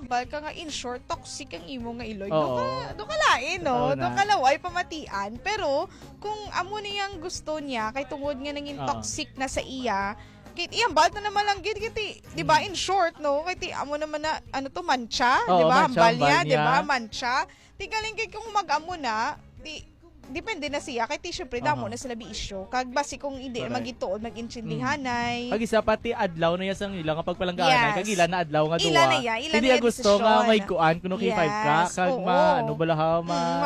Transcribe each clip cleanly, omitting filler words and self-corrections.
hambal ka nga in short toxic ang imo nga iloy. Oo. Do ka lain no. Oo na. Do ka laway pamatian pero kung amo niyang gusto niya kay tungod nga nangin toxic na sa iya, kit iyang bad na naman lang gid kiti, di ba in short no, kay amo naman na ano to mancha, di ba? Hambal niya, di ba? Mancha. Ti galing kay kung mag-amo na, depende na siya kay syempre damo na sila bi-issue kag basi kung hindi magituod mag-intindihanay pag isa pati adlaw na yasang ila nga pagpalanggaan kag ila na adlaw nga duwa hindi gusto nga may kuan kuno kay 5 ka kag ano balahaw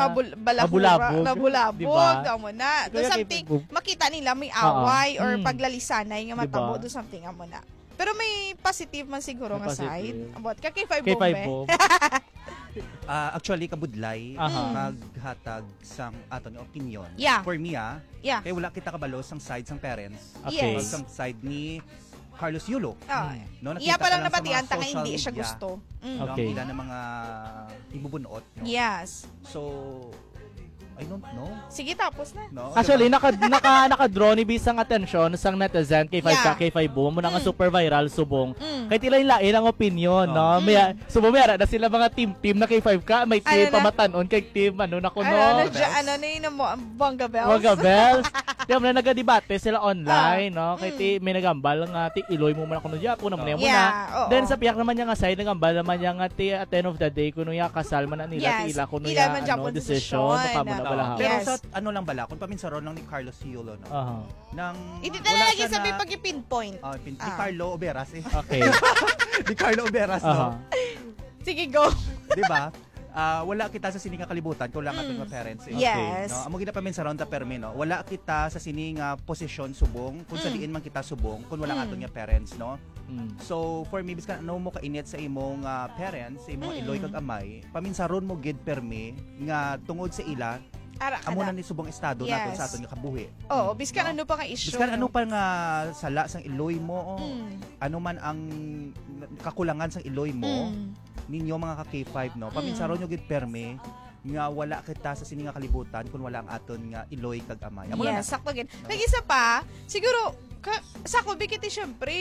mabulabog damo na do something makita nila may away or paglalisanay nga matabo do something amo na pero may positive man siguro nga side about kay 5 bombe. Actually, kabudlay, maghatag sang aton opinion. Yeah. For me, kaya wala kita kabalo sang side sang parents. Okay. Yes. Sang side ni Carlos Yulo. No, iya pa lang napatian ta nga hindi siya gusto. Okay. Ila na mga ibubunot. No? Yes. So, I don't know. Sige, tapos na. No? Actually, naka-draw ni bisang atensyon sang netizen kay 5 ka kay 5 boom mo nga super viral subong. Kay tila lain ang opinion, no? May subong may na sila mga team na kay 5 ka, may team pamatanon kay team na kuno. Ano na mo Bongga Bells. Bongga Bells. Diyan na nagadebate sila online, no? Kay ti may nagambal nga ti iloy mo man kuno diya, kuno man mo na. Then sa piyak naman niya nga side nagambal naman niya nga ti at the end of the day kuno ya kasal man na nila ti ila kuno ya decision Pero sa ano lang bala, kung paminsaron lang ni Carlos Yulo, no? Nang hindi na lagi sabi pag i-pinpoint. Ni Carlo Oberas eh. Okay. Ni Carlo Oberas, no? Sige, go. Di ba? Wala kita sa sining nga kalibutan kung lang aton nga parents. Yes. No? Amo gina paminsaron ta permi, no? Wala kita sa sining nga posisyon subong kung sa diin man kita subong kung wala aton nga parents, no? So for me biskan ano mo kainit sa imong parents, sa imong iloy kag amay, paminsaron mo gid permi nga tungod sa ila amo na ni subong estado naton sa aton nga kabuhi. Oo, biskan ano pa nga issue. Biskan ano pa nga sala sang iloy mo, ano man ang kakulangan sang iloy mo, ninyo mga ka-K5, no? Paminsaron nyo gid perme nga wala kita sa sining nga kalibutan kung wala ang aton nga iloy kag amay. Yes, sakto gid. Nag-isa pa, siguro sa ko bikiti syempre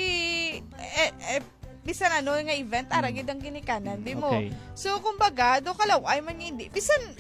bisan ano nga event ara gid ang ginikanan di mo. So kumbaga do kalaway man nga hindi bisan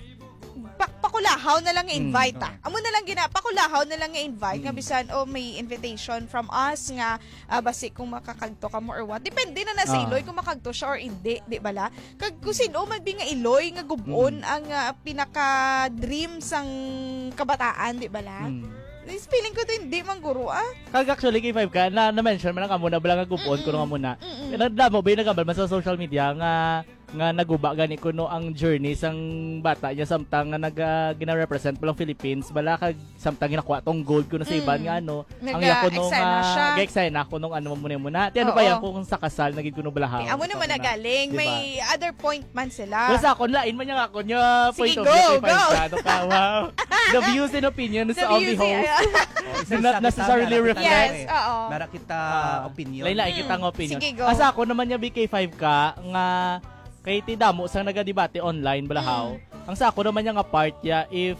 pakulahaw na lang nga-invite amo na lang pakulahaw na lang nga-invite nga bisan may invitation from us nga basi kung makakagto ka mo or what depende na sa iloy kung makagto siya or hindi di bala kag kung sino man bi nga iloy nga gubon ang pinaka dream sang kabataan di bala feeling ko to hindi man guro Kag actually kay 5 ka na-mention man nga muna bala nga gubon kuno nga muna damo ba nagambal man sa social media nga naguba gani kuno ang journey sang bata niya samtang nga gina-represent palang Philippines bala kag samtang ginakuha tong gold kuno sa iban nga ano ang iya kuno nga ga-excite na kuno ano muna ti ano pa yan kung sa kasal nagid kuno balahaw amo naman nagaling may other point man sila pero sa akon lain man yang akon nya point of view kay wow the views and opinions of the host do not necessarily reflect mara kita opinion lain kita nga opinion asa ako naman nya BK5 ka nga kay ti damo sang nagadebate online balahaw. Ang sa ako naman nga part ya if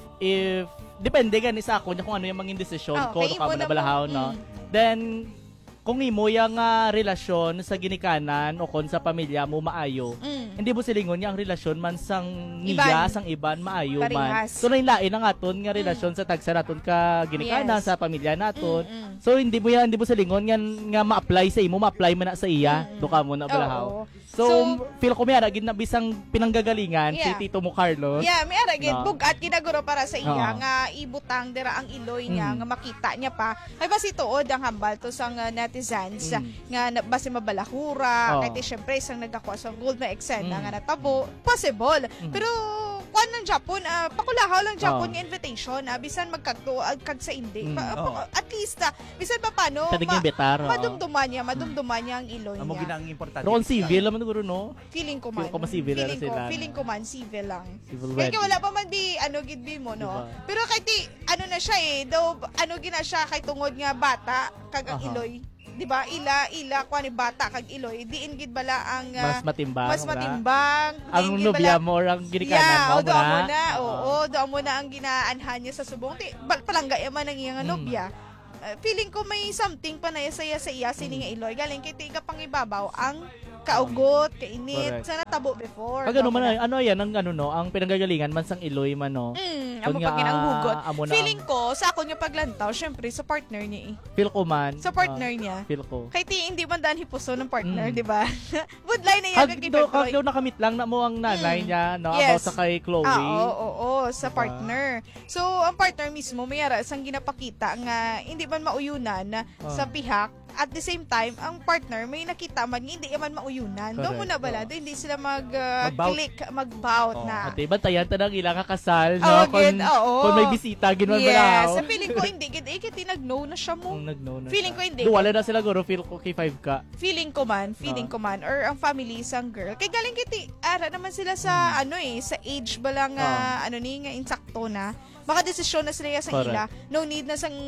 depende gani sa ako nya kung ano yung mga desisyon ko ka man balahaw no. Then kung imo yang relasyon sa ginikanan o kon sa pamilya mo maayo, hindi mo silingon niya ang relasyon man sang niya sang iban maayo man. So lain ang aton nga relasyon sa tagsa naton ka ginikanan sa pamilya naton. So hindi mo silingon nga ma-apply sa imo, ma-apply man na sa iya, do ka mo na balahaw. So feel ko may ara gid na bisang pinanggagalingan si Tito mo Carlos. Yeah, may ara gid bugat ginaguro para sa iya nga ibutang dira ang iloy niya nga makita niya pa. Ay basi tuod ang hambal to sang netizens nga basi mabalahura kay syempre sang nagkakuha sa gold na eksena nga natabo possible. Pero kuan ng Japon pakulahaw lang Japon nga invitation bisan magkagto kag sa hindi at least bisan pa paano madumduman niya ang iloy niya. Amo gid ang importante. Ron civil man guro no. Feeling ko man civil sila. Feeling ko man civil lang. Kaya wala pa man di gid bi mo no. Pero kay ti ano na siya daw gina siya kay tungod nga bata kag ang iloy. Di ba ila kuan ni bata kag iloy diin gid bala ang mas matimbang ang nobya mo ang ginikanan mo na do mo na ang ginaanhan niya sa subong ti palangga man ang iyang nobya. Feeling ko may something pa na sa iya sining nga iloy galing kay ti ka pangibabaw ang kaugot, kainit. Correct. Sa natabo before. Ano man ano yan ang pinanggagalingan man sang Iloy man no. Amo pag ginanghugot. amo na Feeling ko sa ako niya paglantaw, syempre sa partner niya eh. feel ko man. Sa partner niya. Feel ko. Kay ti hindi man daan hipuso ng partner, di ba? Budlay na yan kay Kag daw nakamit lang na mo ang nanay niya no about Yes. sa kay Chloe. Oo, sa partner. So, ang partner mismo, mayara sang ginapakita nga hindi man mauyunan sa pihak. At the same time, ang partner may nakita man nga hindi man mauyunan. Doon mo na bala, hindi sila mag-click, mag-bout na. At bantayan ta nang ilang kakasal no kung may bisita ginwan yes, bala. sa feeling ko hindi kiti nag-know na siya mo. Nag-know na Feeling siya. ko hindi. Wala na sila guro feel ko kay 5 ka. Feeling ko man or ang family isang girl. Kay galing kiti ara naman sila sa sa age ba lang nga insakto na. Baka desisyon na sila sa ila. No need na sang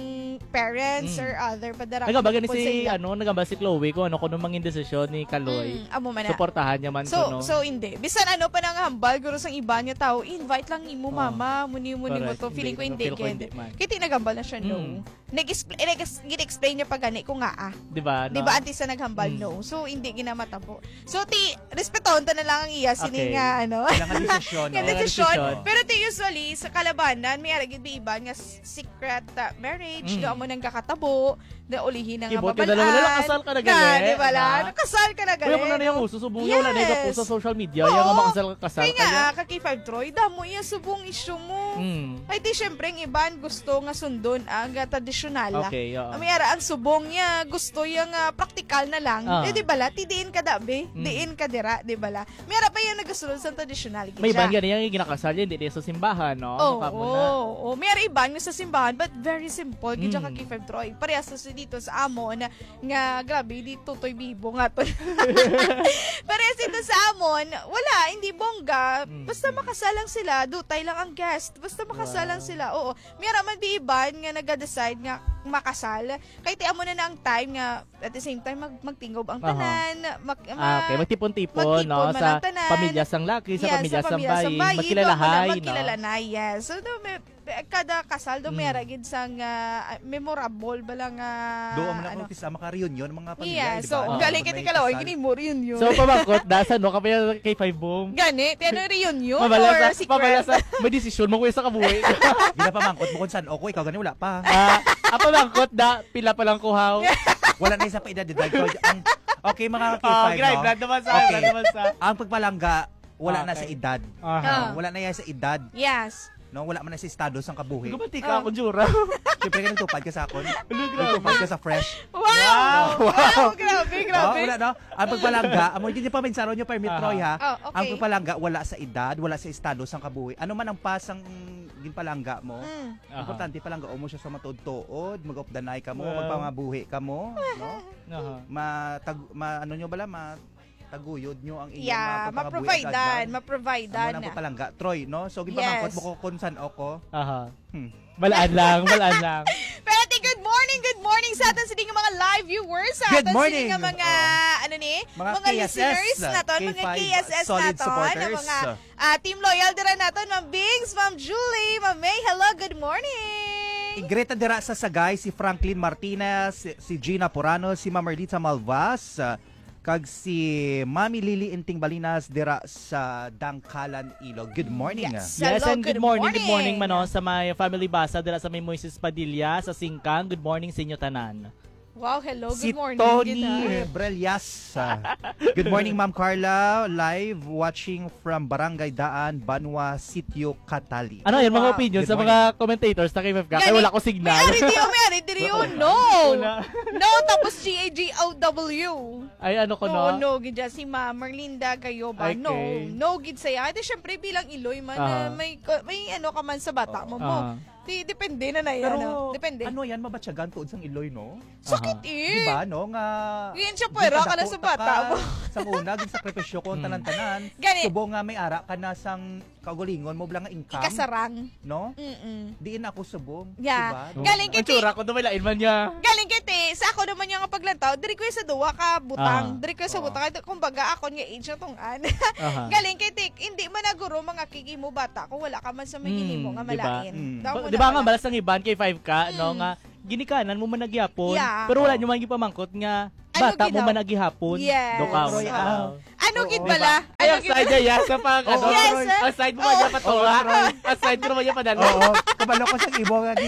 parents or other padara. Nagamba nagamba si Chloe ko kuno mangin desisyon ni Kaloy. Amo man na. Suportahan niya man so, kuno. So hindi. Bisan pa nang hambal guro sang iba niya tao, invite lang imo mama, muni mo to. Feeling ko hindi. Kaya tinagambal na siya no. Nag-explain niya pa gani ko nga Di ba? Di ba anti sa naghambal no. So hindi ginamatabo. So respetahon ta na lang ang iya sining nga Kailangan desisyon. desisyon. Pero usually sa kalabanan may aragid iba nga secret marriage, mo nang kakatabo, na ulihin na nga mabalaan. Dalawa kasal ka na gali. Di ba lang? Nakasal ka na gali. Kuya mo na yung susubong niya, wala na yung po sa social media. Yung mga kasal kaya nga, kaki-5 Troy, damo iya subong issue mo. Ay di syempre, ang iban gusto nga sundon ang tradisyonal. Okay, May ara, ang subong niya, gusto yung praktikal na lang. Di ba la? Diin ka dabi. Diin ka dira, di ba la? May ara pa yung nagasunod sa tradisyonal. May iban ganyan yung ginakasal niya, hindi sa simbahan, no? Oo. May ara iban sa simbahan, but very simple. Gidya kaki-5 Troy. Parehas sa dito sa amon nga grabe di tutoy bibo nga to. Parehas dito sa amon, wala hindi bongga. Basta makasalang sila, dutay lang ang guest. Basta makasalang sila. Oo. Mayroon man biiban nga naga-decide nga makasal. Kay ti amo na ang time nga at the same time magtingob ang tanan. Okay, magtipon-tipon no sa pamilya sang laki, sa pamilya sang bayi, magkilalahay, no. Yes. So kada kasal do may aragid sang memorable balang do am na ko sa maka-reunion mga pamilya, di ba? So galing kiti kalaway gini mo reunion. So pabangkot da sa no kapay kay 5 boom. Gani, tiano reunion or secret? Mabalasa, may desisyon mo ko sa kabuhi. Gina pamangkot mo kun san ako ikaw gani wala pa. Pabangkot da pila pa lang kuhaw. Wala na isa pa edad okay mga K5 ang pagpalangga wala na sa edad. Wala na yan sa edad. Yes. No, wala man na sa estado sang kabuhi. Gumati ka ako, Jura. Siyempre ka nagtupad ka sa akon. Nagtupad ka sa fresh. Wow! Grabe. Wala, no? Ang pagpalangga, amo hindi pa mensaro nyo permit, Troy, ha? Okay. Ang pagpalangga, wala sa edad, wala sa estado sang kabuhi. Ano man ang pasang ginpalangga mo, importante palangga mo siya sa matod-tuod, mag-opdanay ka mo, magpangabuhi ka mo, no? Ano nyo bala, taguyod nyo ang inyong ma-providean na po palangga Troy, no? So ginpamangkot mo ko kung saan ako. Balaan lang. Pero good morning sa atin sa mga live viewers, sa atin sa mga mga listeners naton, mga KSS naton, mga team loyal dira naton, Ma'am Bings, Ma'am Julie, Ma'am May, hello, good morning. Greta dira sa Sagay, si Franklin Martinez, si Gina Porano, si Ma'am Merlita Malvas, kag si Mami Lily Inting Balinas dira sa Dangkalan, Ilog. Good morning. Yes, and good morning man sa my family basa dira sa may Moises Padilla sa Singkang. Good morning sa inyo tanan. Wow, hello, good morning. Si Tony Brelyas. Good morning, Ma'am Carla. Live watching from Barangay Daan, Banwa, Sitio, Catali. Ano yan, mga opinion sa mga commentators na kay FFK? Kaya wala ko signal. May ari no. No, tapos GAGOW. Ay, ano ko no? No, gidya si Ma'am Merlinda Gayoba. Okay. No, gid saya. Ate, syempre bilang Iloy man, may ano ka man sa bata mo. Depende na yan. Depende. Ano yan, mabatsagan tuod sang Iloy, no? Sakit Diba, no? Nga... Yan siya pwera ka na sa bata mo. Sa una, sakripisyo ko, tanan-tanan. Subo nga may ara ka na sang kagulingon mo bilang nga income. Ikasarang. No? Diin ako subong. Yeah. Diba? Galing kiti. Ang tsura ko dumilain man niya. Galing kiti. Sa ako naman yung paglantaw, diri ko sa duwa ka butang. Diri ko sa butang. Kumbaga, ako nga age na tungan. Galing kiti. Hindi man naguro mga kiki mo bata kung wala ka man sa mahili mo nga malain. Diba nga malas ng iban kay 5 ka, no? Nga ginikanan mo man nagyapon. Yeah. Pero wala nyo man gipamangkot nga Ano bata mo ginaw? man naghihapon. Yes. Dokaw. Roy, Ano gid Diba? bala? Ay, Ano ang gid? side niya sa pang, ano, Yes, sir. ang side mo man niya patola. Ang side ko naman niya padala. Oo, kabalo ko sa ibo nga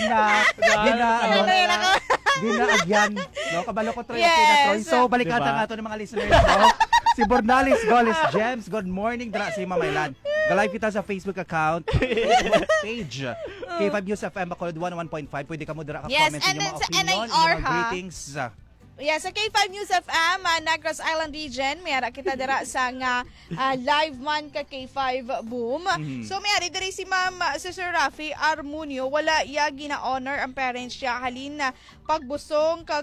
ginaagyan. No, kabalo ko Troy, okay na Troy. Yes. So balikan Diba? nga to ng mga listeners, no? Si Bornalis Goles Gems, good morning dra si Mamaylan. Ga-live kita sa Facebook account, Facebook page. K5 News FM Bacolod 101.5. Pwede ka mo dira ka Yes, comment and inyong then mga sa opinion, NIR, inyong mga ha? greetings. Yeah, sa K5 News FM, Negros Island Region, mayara kita dira sa nga live man ka K5 Boom. So mayari diri si Ma'am si Sir Rafi Armunio, wala iya gina-honor ang parents siya halin na pagbusong kag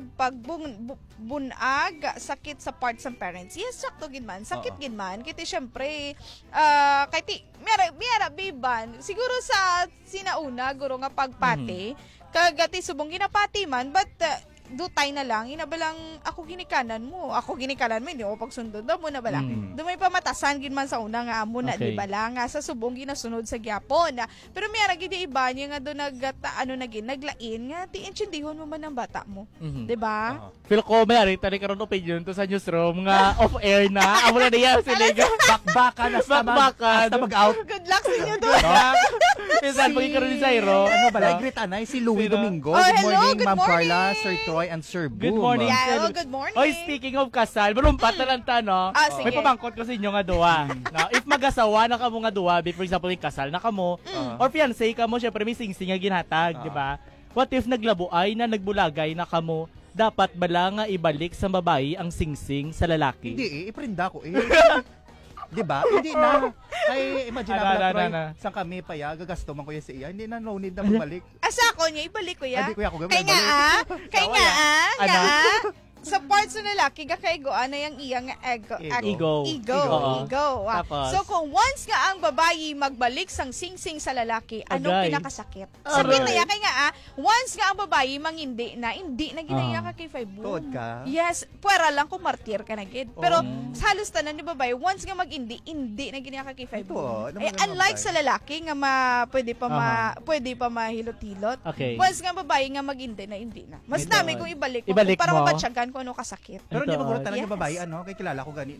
pagbunag sakit sa parts ng parents. Yes, sakto gid man. Sakit gid man. Kiti syempre kay ti mayara biban. Siguro sa sinauna guro nga pagpati kag ati subong ginapati man but dutay na lang, inabalang ako ginikanan mo, hindi ako pagsundod na mo na bala. Dumay pa matasan gin man sa una nga amo na, Okay. di bala nga sa subong ginasunod sa gyapon. Pero mayara gid iba niya nga do naglain nga ti intindihon mo man ang bata mo. Di ba? Feel ko, may tani karon opinion to sa newsroom nga off-air na. Amo na niya sila. Bakbakan hasta mag-out. Good luck sa inyo doon. Minsan, pag ikaroon ni Zairo. Ano ba? Great anay si Louie Sino? Domingo. Oh, Good hello, morning, good Ma'am morning. Carla, Sir Troy, and Sir Boom. Good morning. Yeah, hello, good morning. Oy, speaking of kasal, balumpat na lang ta, no? Sige. May pamangkot ko sa inyo nga duwa. No? If mag-asawa na kamo nga duwa, for example, yung kasal na kamo, or fiancé kamo, syempre may sing-sing nga ginhatag, di ba? What if naglabuay na nagbulagay na kamo, dapat bala nga ibalik sa babae ang sing-sing sa lalaki? Hindi iprinda ko Di ba? Hindi na. Ay, imagine na, Troy, saan kami pa ya, gagasto man ko yan sa iya. Hindi na, no need na magbalik. Asa ako niya, ibalik ko ya. Hindi ko yan ako Kaya nga kaya nga Ano? sa parts ng lalaki, gakaigoan na yung iyang Ego. ego. Tapos? So, kung once nga ang babayi magbalik sang sing-sing sa lalaki, anong Agay. pinakasakit? Aray. Sakit na yan, kaya nga once nga ang babayi mangindi na, hindi na ginaya ka kay Five Boom. Tuod ka? Yes, puwera lang kung martir ka na gid. Pero sa halos tanan ni babayi, once nga mag-hindi, hindi na ginaya ka kay Five Ito, Boom. naman Unlike naman sa lalaki nga pwede pa mahilot-hilot. Okay. Once nga babae nga mag-hindi na, hindi na. Mas Ito. dami kung ibalik mo, Ibalik para mo. mabatsyagan kung ano kasakit. Pero hindi Ito, maguro talaga yes. babae, kay kilala ko gani,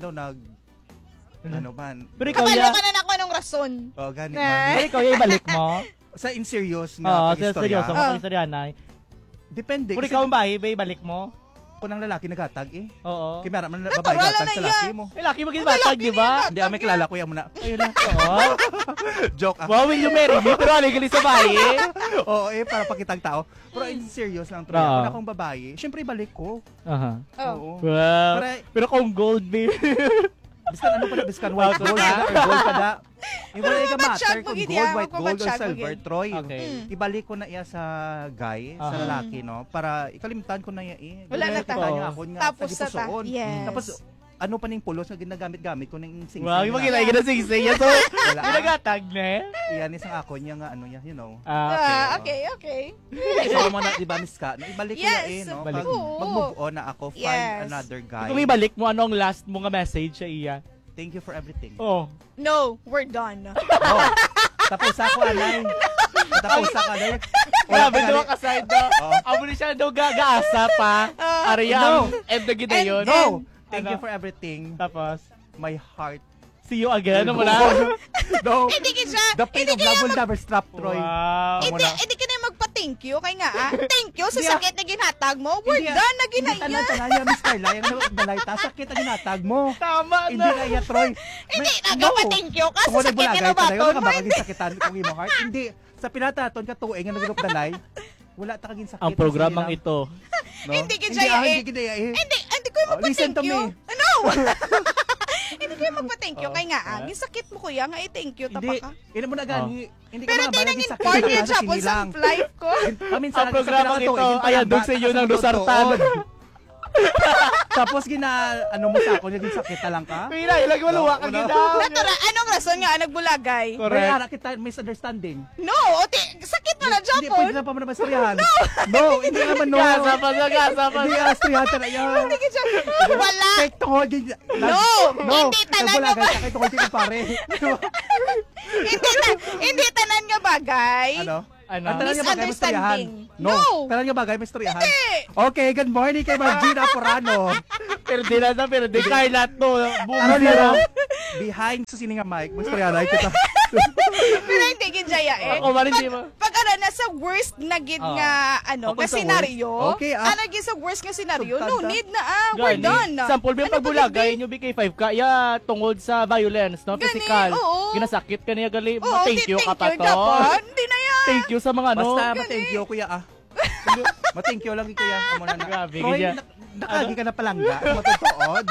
ano man. Pero ikaw Kabalo ya, ka na na kung anong rason. Gani Eh. man. pero ikaw ya ibalik mo. Sa in serious Oo, na sa seryoso pag-istorya. mo istorya na. Depende. Pero Kasi ikaw ang bahay, ba ibalik mo? kung ang lalaki nagatag Oo. Kaya meron man Natural babae gatag na sa yan. laki mo. Eh, laki maging di ba? Hindi, may kilala ko yan muna. Ayun na. Oo. Joke Wow, will you marry me? Pero legally sa bahay. Oo, para pakitang tao. Pero in serious lang, Troy. Oo. Kung akong babae, syempre ibalik ko. Aha. Oh. Oo. Wow. Pero- Pero kung gold, babe. Biskan ano pa na, biskan white gold kada or gold kada. Wala ka matter Batsyag kung mo gid gold, yan, white gold, or magpabatsyag mo silver, gid. Troy. Okay. Ibalik ko na iya sa guy, sa Aha. lalaki, no? Para ikalimtan ko na iya Wala na Kita ta. niya ako nga Tapos sa sa ta. pusoon. Yes. Tapos ano pa ning pulos na ginagamit-gamit ko ning sing-sing. Wow, yung na- magiging na sing-sing. So, Wala. pinagatag na. Iyan isang ako niya nga ano niya, you know. Okay. So mo na di ba Miss Ka? No, ibalik ko Yes. na no. Balik. Pag Oo. mag-move on na ako, find Yes. another guy. Kung ibalik mo, ano ang last mo nga message sa iya? Thank you for everything. Oh. No, we're done. Oh, tapos ako anay. Tapos ako anay. Wala ba daw kaside daw? Oo. Amo ni siya daw gaasa pa. Ariya ang end na gina yun. No. Thank Ano? you for everything. Tapos, My heart. see you again. Ano mo na? No. Hindi ka siya, The pain of love will never stop, Troy. Wow. Amo na. hindi ka na magpa-thank you. Kaya nga, thank you sa Hindi, sakit na ginhatag mo. We're Hindi, done na Hindi ginaya. tanan Miss Carla. Yung nalayta, sakit ang ginatag mo. Tama Hindi na. na iya, Troy. Hindi, No. nagpa-thank you ka Kung sa sakit nagbulagay na ka baton na, mo. magiging sakitan kung imong heart. Hindi. Sa pinataton ka tuwing nga nagulop dalay, wala ta kaging sakit. Ang programang Sige lang. ito. No? Hindi ka Hindi, siya hindi kita Hindi ko Oh, listen magpa-thank to you. me. No! Hindi ko magpa-thank you. Oh. Kaya nga, yung sakit mo kuya, nga i-thank you, Hindi, tapa ka. hindi mo na gani. Hindi ka Pero mga di balaging naging sakit. part Hindi yun ka siya po sa sinilang. life ko. Paminsan, Ang programang ito, ayan, doon sa iyo ng Luzartan. Tapos ano mo sa ako, naging sakit na lang ka? Kaya ilag maluwa ka No, gina. Natura, anong rason nga nagbulagay? May Correct. ara kita misunderstanding. No, sakit mo na dyan Hindi, po. pwede na pa mo naman istoryahan. No, hindi naman no. Gasa pa sa gasa pa. Hindi istoryahan na yan. Hindi ka siya, wala. Fake tungod. No, hindi tanan nga ba? Kaya tungod yung pare. Hindi tanan nga bagay. Ano? Ano? Ang tanan nga bagay, mastoryahan. Misunderstanding. No. No. Tanan nga bagay, mastoryahan. Hindi. Okay, good morning kay Margina Porano. Perde na sa perde. Carla to. Ano niya? Behind sa sininga mic, mastoryahan kita. Pero hindi ginjaya eh. Ako man hindi mo. Pag nasa worst na gid nga Ako nga sa senaryo. worst. Okay, Ano gid sa worst nga senaryo? No Subtanda. need na we're done. Sample ba yung Ano pagbulagay ba, nyo BK5 ka? Tungod sa violence, no? Gani, Physical. oo. Ginasakit ka niya gali. Oo, Thank you ka pa to. dapat. Hindi na yan. Thank you sa mga ano. Basta ma-thank you, kuya ma-thank you lang, kuya. Amo na Grabe, Troy, ganyan. nakagi ka na palangga. Matutuod.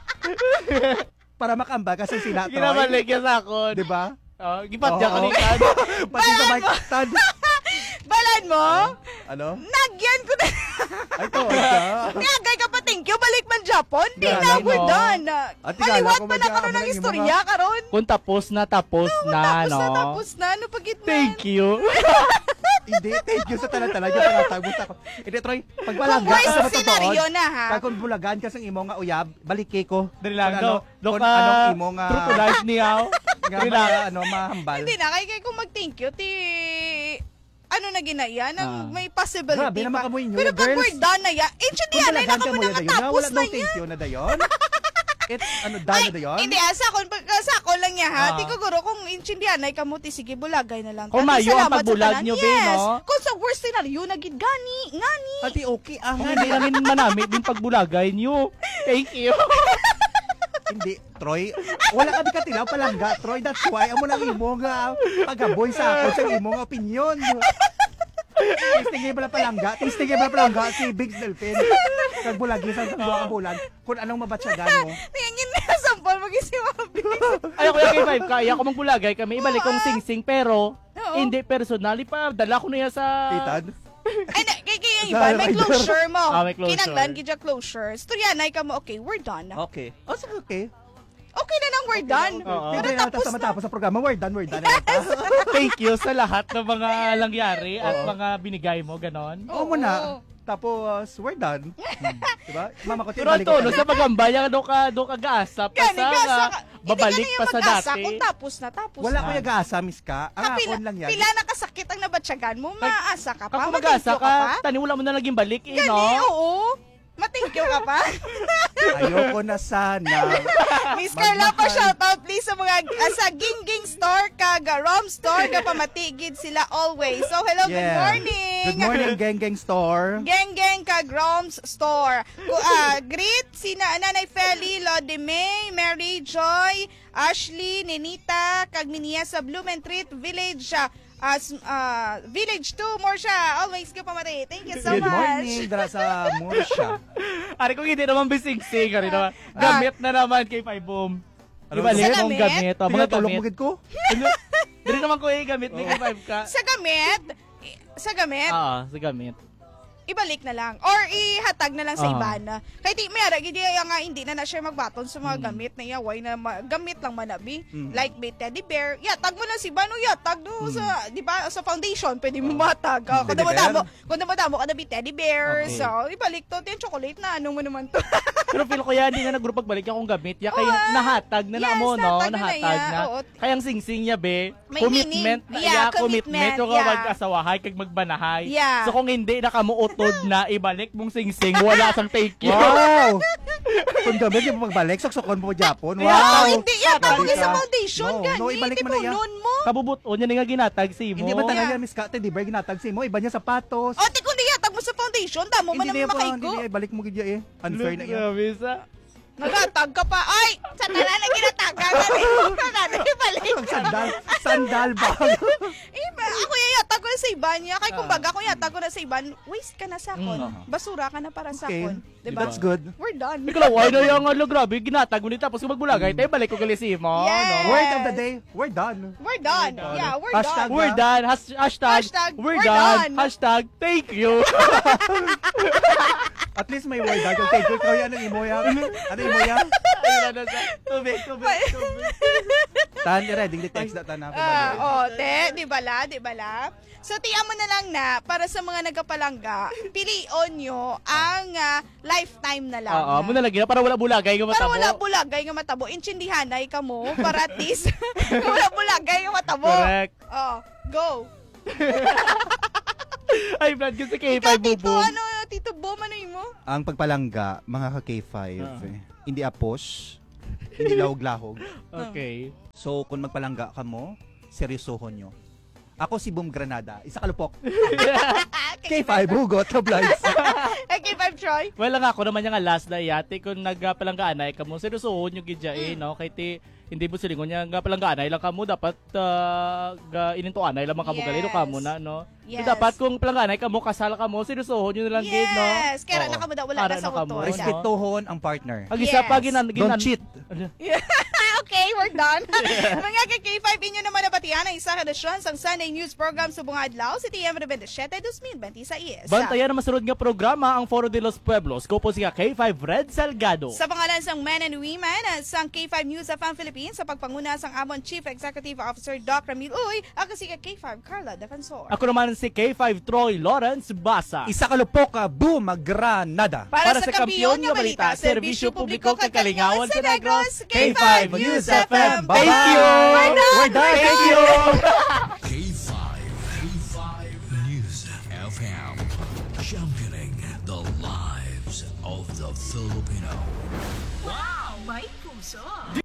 Para makamba kasi sila, Troy. Ginabalik yan sa akin. Diba? Gipat niya Oo. kanina. Pati sa mic stand. Balan mo? Ano? Nagyan ko na. Ay, to. ka. Nagay ka pa thank you. Balik man Japon. Di Gala, na, we're no? done. At tigala Maliwat ko pa na magka- karon ng ano yung istorya karon. Kung tapos na, tapos na, no? Tapos na. Ano pagit man? Thank you. Hindi, thank you sa talan-talan. Yung pangatagos ako. Hindi, Troy, Kung pagbalangga worst ka sa matutuod. scenario na ha. Kung bulagan ka sa imo nga uyab, balik ko. Dali lang Kung daw. kung anong imo nga, True to life niyaw. nga Dali lang. mahambal. Hindi na. Kaya kung mag-thank you, ano na ginaya, nang may possibility Grabe naman pa. kamoy nyo, Pero pag girls. we're done na yan, ancient Kung yan, ay balagan ka mo nakamuna na dayon, katapos wala na nang yan. thank you na dayon. It's, done na dayon. Hindi, sakon lang niya ha. Ah. Di ko guro kung intindihan ay kamuti, sige, bulagay na lang. Kung Tati, mayo ang salamat sa pagbulag tanan. nyo, Be, Yes. no? Kung sa worst scenario, nagid ngani. Ati okay, Kung hindi namin manamit din pagbulagay niyo. Thank you. Hindi, Troy. Wala ka di ka tilaw palangga, Troy. That's why, amo nang imo nga pagaboy sa ako sa imo nga opinion. Tistingin pala palangga. Si Big Delphin. Kagbulagi sa mga bulan. Kung anong mabatsagan mo. Tingin na sampol, mag-isip mabis. Ayaw ko yung K5 ka. Ayaw ko magbulagay kami. Ibalik kong sing-sing. Pero, Oo. hindi personally pa. Dala ko na yan sa... Titad. Ay, kaya iba, may closure mo. Ah, may closure. Kinanglan, gidya closure. Storyanay ka mo, okay, we're done. Okay. Oh, sige, okay. Okay na nang we're done. Oo. Hindi na tapos sa matapos sa programa. We're done. Thank you sa lahat ng mga langyari at mga binigay mo. Ganon. Oo mo na. Tapos, we're done. Diba? Mama ko, Pero ito, no, sa pagambaya, do ka gaasa pa Gani, sa gasa nga, ka. babalik Hindi ka pa sa na yung dati. Kung tapos na, tapos Wala na. ko yung gasa, miss ka. Ang akon lang yan. Pila na kasakit ang nabatsyagan mo, maasa ka pa, Kung mag-asa matengkyo ka pa. ka, tani wala mo na naging balik, Gani, no? oo. Matengkyo ka pa. Ayoko na sana. Miss Carla pa shoutout please sa mga sa Gingging Store kag Rom Store ka pamatigid sila always. So hello, good Yeah. morning. Good morning, Geng Store. Geng kag Rom's Store. Greet sina Nanay Feli, Lodi May, Mary Joy, Ashley, Nenita, kag Minia sa Blumentritt Village. Village 2, Morsha. Always ka pamatay. Thank you so Good much. morning, dara sa Morsha. Ari kung hindi naman bising-sing, ari naman. Gamit na naman kay 5 Boom. Ano Ibalik sa mong gamit? gamit. O, mga Tinatulog mo gamit. gid ko? Dili naman ko gamit ni kay 5 ka. Sa gamit, Oo, sa gamit. ibalik na lang or ihatag na lang sa Ah. iba na. Kaya may ara gidi nga hindi na siya magbaton sa mga gamit na yaway na gamit lang manabi. Like may teddy bear, yatag mo na si Bano, yatag do sa di ba sa foundation pwede mo matag. Kung Teddy bear? damo ka na bi teddy bear. Okay. So ibalik to tin chocolate na anong mo naman to. Pero feel ko yan, hindi na nag-group pagbalik yung kung gamit. Ya, kaya nahatag na Yes, mo, no? nahatag na Nahatag niya, na. oo. Kaya ang sing-sing niya, be, May commitment. meaning. Yeah, commitment, Kung yeah. mag-asawahay, kag magbanahay. Yeah. So kung hindi na kamuutod na ibalik mong sing-sing, wala sang thank you. Wow! Kung gamit yung magbalik, soksokon mo Japon. Oh, Wow! hindi yatag mo Grabe sa ka. foundation No, gani. no, ibalik mo na yan. Tipunon mo. Kabubuton niya nga ginatag si mo. Hindi ba talaga, Yeah. Miss Ka, teddy bear ginatag si mo? Iba niya sapatos. O, kung di yatag mo sa foundation, damo man Hindi naman niya pa, hindi makaigo. niya, ibalik mo gid ya eh. Unfair na yun. Grabe sa... Nagatag ka pa. Ay! Sa tanan na ginatagan na rin. Ibalik. Sandal bag. Ako yatag ko na sa iba niya. Kaya kumbaga, kung yatag ko na sa iba, waste ka na sa akon. Basura ka na para sa Okay. akon. Diba? That's good. We're done. Ikaw, ay na yung alo, grabe, ginatag mo din. Tapos kung magbulagay, tayo balik ko galisi mo. Yes. No? Word of the day, we're done. We're done. Yeah, we're Hashtag done. We're done. Hashtag, Hashtag, we're we're done. done. Hashtag, thank you. At least may word done. Thank you. Kaya ano imo yan? Ano imo yan? Ayun na sa tubig. Tan, ready the text that na. Di bala? So, tiyan mo na lang na, para sa mga nagkapalangga, pilion nyo ang lifetime na lang. Oo, mo nalagyan para wala bulagay nga Para matabo. wala bulagay nga matabo. Intindihanay ka mo para at least wala bulagay nga matabo. Correct. Oh, go. High blood kasi K5 Ikaw, Tito, bubong. Tito Bom, ano yun mo? Ang pagpalangga, mga ka-K5, hindi apos, hindi lahog-lahog. Okay. So, kung magpalangga ka mo, seryosohon nyo. Ako si Boom Granada, isa kalupok. K5, hugot, tablights. K5 Troy. Well, lang ako naman yung last na yate kung nagpalanggaan ay kamo seryosohon yung gidya no kay ti hindi mo silingon niya nga palanggaan ay lang kamo dapat inintuan ay lamang kamo galino kamo na no. Yes. Dapat kung palanggaan ay kamo kasal kamo seryosohon yun lang gid no. Yes, kaya na kamo daw wala na sa kamo, utol. Respetuhon ang partner. Ang isa pa Don't cheat. Okay, we're done. Mga ka-K5, inyo naman nabatian ang isang edisyon sa Sunday News Program sa Bunga Adlaw, September 27, 2026. Bantayan na masunod nga programa ang Foro de los Pueblos. Ko po siya K5 Red Salgado. Sa pangalan sang men and women, sang K5 News of Philippines, sa pagpanguna sang amon Chief Executive Officer Doc Ramil Uy, ako si K5 Carla Defensor. Ako naman si K5 Troy Lawrence Basa. Isa kalupok, Boom Granada. Para sa kampiyon nga balita, serbisyo publiko kakalingawan sa Negros, K5 News FM. Bye-bye. Thank you. We're done. Thank you. K5 News FM, championing the lives of the Filipino. Wow, may puso!